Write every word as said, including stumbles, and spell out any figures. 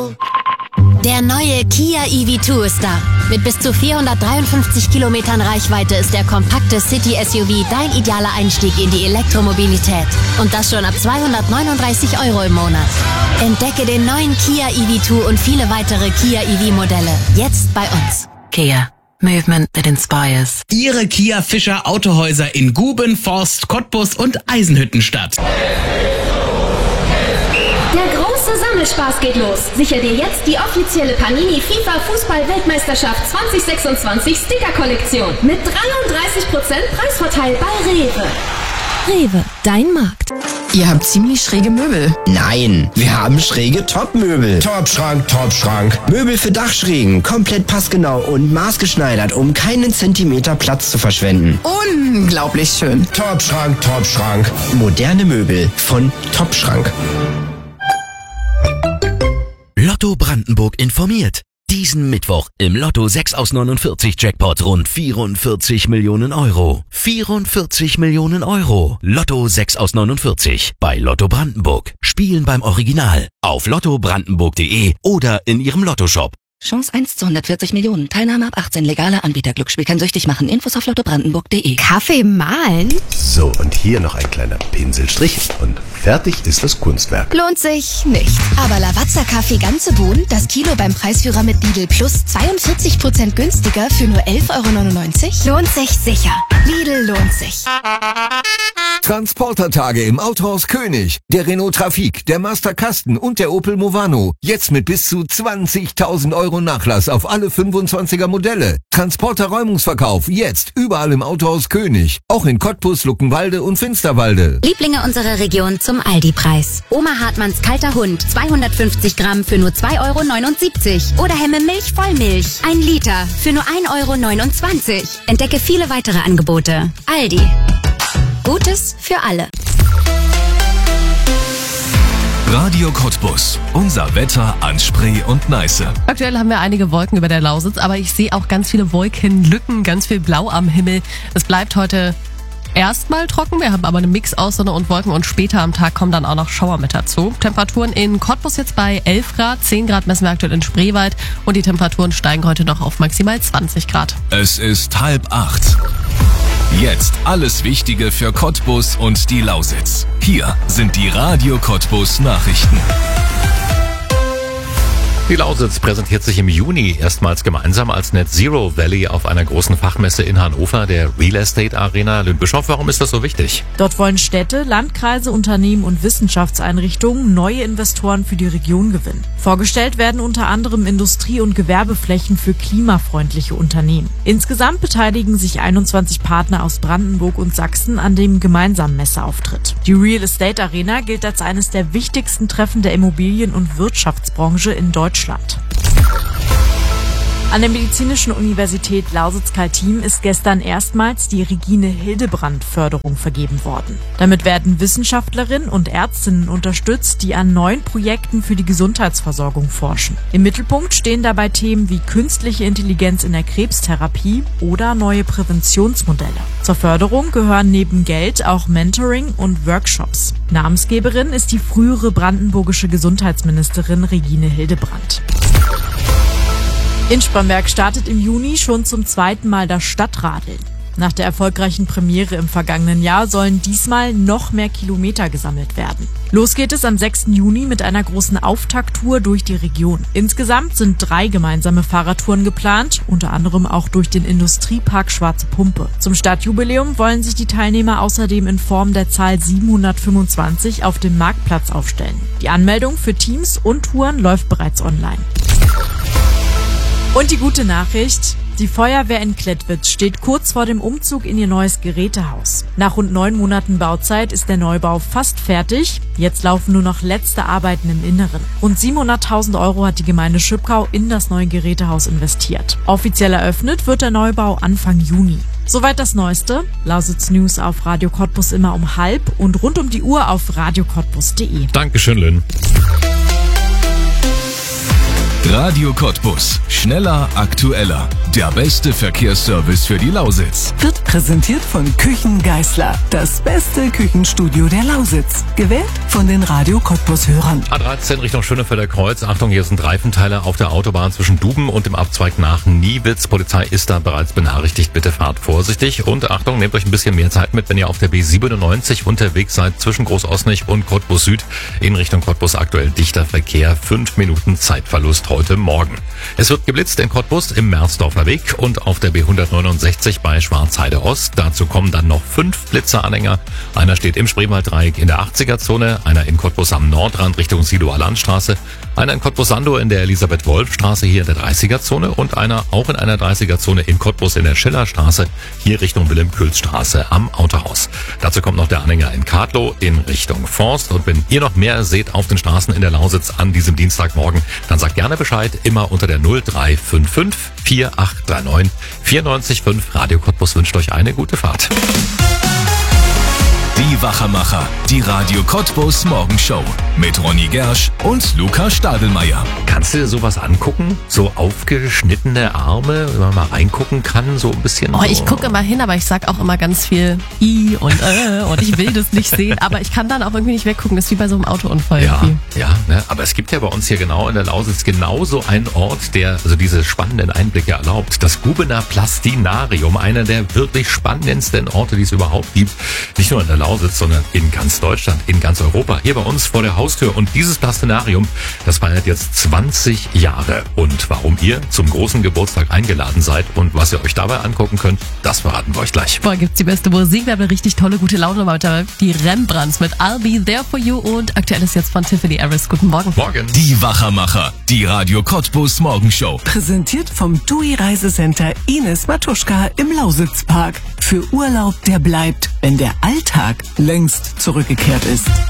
Der neue Kia E V zwei ist da. Mit bis zu vierhundertdreiundfünfzig Kilometern Reichweite ist der kompakte City-S U V dein idealer Einstieg in die Elektromobilität. Und das schon ab zweihundertneununddreißig Euro im Monat. Entdecke den neuen Kia E V zwei und viele weitere Kia E V-Modelle. Jetzt bei uns. Kia. Movement that inspires. Ihre Kia Fischer Autohäuser in Guben, Forst, Cottbus und Eisenhüttenstadt. Der große Sammelspaß geht los. Sicher dir jetzt die offizielle Panini FIFA Fußball-Weltmeisterschaft zwanzig sechsundzwanzig Sticker-Kollektion mit dreiunddreißig Prozent Preisvorteil bei Rewe. Rewe, dein Markt. Ihr habt ziemlich schräge Möbel. Nein, wir haben schräge Top-Möbel. Top-Schrank, Top-Schrank. Möbel für Dachschrägen, komplett passgenau und maßgeschneidert, um keinen Zentimeter Platz zu verschwenden. Unglaublich schön. Top-Schrank, Top-Schrank. Moderne Möbel von Top-Schrank. Lotto Brandenburg informiert. Diesen Mittwoch im Lotto sechs aus neunundvierzig Jackpot rund vierundvierzig Millionen Euro. vierundvierzig Millionen Euro. Lotto sechs aus neunundvierzig bei Lotto Brandenburg. Spielen beim Original auf lotto brandenburg punkt de oder in Ihrem Lottoshop. Chance eins zu hundertvierzig Millionen. Teilnahme ab achtzehn. Legaler Anbieter. Glücksspiel kann süchtig machen. Infos auf lotto brandenburg punkt de. Kaffee mahlen? So, und hier noch ein kleiner Pinselstrich und fertig ist das Kunstwerk. Lohnt sich nicht. Aber Lavazza Kaffee ganze Bohnen, das Kilo beim Preisführer mit Lidl Plus zweiundvierzig Prozent günstiger für nur elf Euro neunundneunzig? Lohnt sich sicher. Lidl lohnt sich. Transportertage im Autohaus König. Der Renault Trafic, der Master Kasten und der Opel Movano. Jetzt mit bis zu zwanzigtausend Euro Nachlass auf alle fünfundzwanziger Modelle. Transporter-Räumungsverkauf jetzt überall im Autohaus König. Auch in Cottbus, Luckenwalde und Finsterwalde. Lieblinge unserer Region zum Aldi-Preis. Oma Hartmanns kalter Hund, zweihundertfünfzig Gramm für nur zwei Euro neunundsiebzig. Oder Hemme Milch Vollmilch, ein Liter für nur ein Euro neunundzwanzig. Entdecke viele weitere Angebote. Aldi. Gutes für alle. Radio Cottbus. Unser Wetter an Spree und Neiße. Aktuell haben wir einige Wolken über der Lausitz, aber ich sehe auch ganz viele Wolkenlücken, ganz viel Blau am Himmel. Es bleibt heute erstmal trocken. Wir haben aber einen Mix aus Sonne und Wolken und später am Tag kommen dann auch noch Schauer mit dazu. Temperaturen in Cottbus jetzt bei elf Grad, zehn Grad messen wir aktuell in Spreewald und die Temperaturen steigen heute noch auf maximal zwanzig Grad. Es ist halb acht. Jetzt alles Wichtige für Cottbus und die Lausitz. Hier sind die Radio Cottbus Nachrichten. Die Lausitz präsentiert sich im Juni erstmals gemeinsam als Net Zero Valley auf einer großen Fachmesse in Hannover, der Real Estate Arena. Lynn Bischoff, warum ist das so wichtig? Dort wollen Städte, Landkreise, Unternehmen und Wissenschaftseinrichtungen neue Investoren für die Region gewinnen. Vorgestellt werden unter anderem Industrie- und Gewerbeflächen für klimafreundliche Unternehmen. Insgesamt beteiligen sich einundzwanzig Partner aus Brandenburg und Sachsen an dem gemeinsamen Messeauftritt. Die Real Estate Arena gilt als eines der wichtigsten Treffen der Immobilien- und Wirtschaftsbranche in Deutschland. An der Medizinischen Universität Lausitz-Kaltim ist gestern erstmals die Regine-Hildebrand-Förderung vergeben worden. Damit werden Wissenschaftlerinnen und Ärztinnen unterstützt, die an neuen Projekten für die Gesundheitsversorgung forschen. Im Mittelpunkt stehen dabei Themen wie künstliche Intelligenz in der Krebstherapie oder neue Präventionsmodelle. Zur Förderung gehören neben Geld auch Mentoring und Workshops. Namensgeberin ist die frühere brandenburgische Gesundheitsministerin Regine Hildebrand. In Spremberg startet im Juni schon zum zweiten Mal das Stadtradeln. Nach der erfolgreichen Premiere im vergangenen Jahr sollen diesmal noch mehr Kilometer gesammelt werden. Los geht es am sechsten Juni mit einer großen Auftakttour durch die Region. Insgesamt sind drei gemeinsame Fahrradtouren geplant, unter anderem auch durch den Industriepark Schwarze Pumpe. Zum Stadtjubiläum wollen sich die Teilnehmer außerdem in Form der Zahl siebenhundertfünfundzwanzig auf dem Marktplatz aufstellen. Die Anmeldung für Teams und Touren läuft bereits online. Und die gute Nachricht: Die Feuerwehr in Klettwitz steht kurz vor dem Umzug in ihr neues Gerätehaus. Nach rund neun Monaten Bauzeit ist der Neubau fast fertig. Jetzt laufen nur noch letzte Arbeiten im Inneren. Rund siebenhunderttausend Euro hat die Gemeinde Schüppkau in das neue Gerätehaus investiert. Offiziell eröffnet wird der Neubau Anfang Juni. Soweit das Neueste. Lausitz News auf Radio Cottbus immer um halb und rund um die Uhr auf radio cottbus punkt de. Dankeschön, Lynn. Radio Cottbus. Schneller, aktueller. Der beste Verkehrsservice für die Lausitz. Wird präsentiert von Küchen Geisler. Das beste Küchenstudio der Lausitz. Gewählt von den Radio Cottbus-Hörern. A dreizehn Richtung Schönefelder Kreuz. Achtung, hier sind Reifenteile auf der Autobahn zwischen Duben und dem Abzweig nach Niewitz. Polizei ist da bereits benachrichtigt. Bitte fahrt vorsichtig. Und Achtung, nehmt euch ein bisschen mehr Zeit mit, wenn ihr auf der B siebenundneunzig unterwegs seid zwischen Großosnich und Cottbus Süd. In Richtung Cottbus aktuell dichter Verkehr. Fünf Minuten Zeitverlust heute Morgen. Es wird geblitzt in Cottbus im Mersdorfer Weg und auf der B hundertneunundsechzig bei Schwarzheide Ost. Dazu kommen dann noch fünf Blitzeranhänger. Einer steht im Spreewalddreieck in der achtziger-Zone, einer in Cottbus am Nordrand Richtung Siloer Landstraße, einer in Cottbus-Sandow in der Elisabeth-Wolf-Straße hier in der dreißiger-Zone und einer auch in einer dreißiger-Zone in Cottbus in der Schillerstraße hier Richtung Wilhelm-Kühls-Straße am Autohaus. Dazu kommt noch der Anhänger in Kadlow in Richtung Forst. Und wenn ihr noch mehr seht auf den Straßen in der Lausitz an diesem Dienstagmorgen, dann sagt gerne Bescheid, immer unter der null drei fünf fünf vier acht drei neun vier neun fünf. Radio Cottbus wünscht euch eine gute Fahrt. Die Wachermacher, die Radio Cottbus Morgenshow mit Ronny Gersch und Luca Stadelmeier. Kannst du dir sowas angucken? So aufgeschnittene Arme, wenn man mal reingucken kann, so ein bisschen. Oh, ich gucke immer hin, aber ich sag auch immer ganz viel I und äh und ich will das nicht sehen, aber ich kann dann auch irgendwie nicht weggucken. Das ist wie bei so einem Autounfall. Ja, irgendwie. ja, ne? Aber es gibt ja bei uns hier genau in der Lausitz genauso einen Ort, der also diese spannenden Einblicke erlaubt. Das Gubener Plastinarium, einer der wirklich spannendsten Orte, die es überhaupt gibt. Nicht nur in der Lausitz, sondern in ganz Deutschland, in ganz Europa. Hier bei uns vor der Haustür. Und dieses Plastinarium, das feiert jetzt zwanzig Jahre. Und warum ihr zum großen Geburtstag eingeladen seid und was ihr euch dabei angucken könnt, das verraten wir euch gleich. Boah, gibt's die beste Musik. Wir haben eine richtig tolle, gute Laune heute. Die Rembrandts mit I'll Be There For You und aktuell ist jetzt von Tiffany Harris. Guten Morgen. Morgen. Die Wachermacher, die Radio Cottbus Morgenshow. Präsentiert vom T U I Reisecenter Ines Matuschka im Lausitzpark. Für Urlaub, der bleibt, wenn der Alltag längst zurückgekehrt ist.